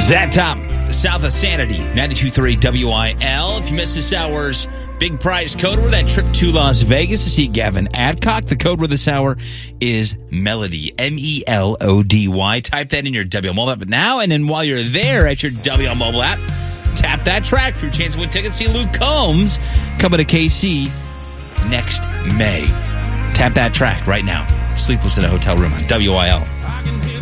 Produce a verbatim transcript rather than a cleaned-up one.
Zach Top, south of Sanity, ninety-two point three W I L. If you missed this hour's big prize code word, that trip to Las Vegas to see Gavin Adcock, the code word this hour is Melody, M E L O D Y. Type that in your W L mobile app now, and then while you're there at your W L mobile app, tap that track for your chance to win tickets to see Luke Combs coming to K C next May. Tap that track right now. Sleepless in a hotel room on W I L.